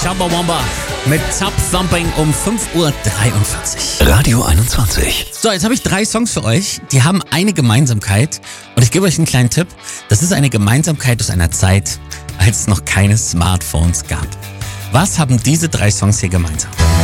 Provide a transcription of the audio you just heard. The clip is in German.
Chumbawamba mit Zap Thumping um 5:43 Uhr. Radio 21. So, jetzt habe ich 3 Songs für euch. Die haben eine Gemeinsamkeit. Und ich gebe euch einen kleinen Tipp. Das ist eine Gemeinsamkeit aus einer Zeit, als es noch keine Smartphones gab. Was haben diese 3 Songs hier gemeinsam?